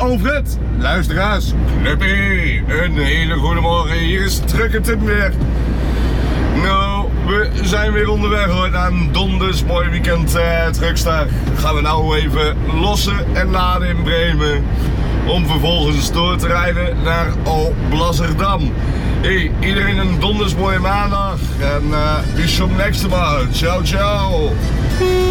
Alfred, luisteraars, Knuppie, een hele goede morgen. Hier is Truckertip weer. Nou, we zijn weer onderweg hoor, naar een donders mooi weekend truckstar. Gaan we nou even lossen en laden in Bremen. Om vervolgens door te rijden naar Alblasserdam. Hey, iedereen een donders mooie maandag. En bis zum nächsten Mal. Ciao, ciao.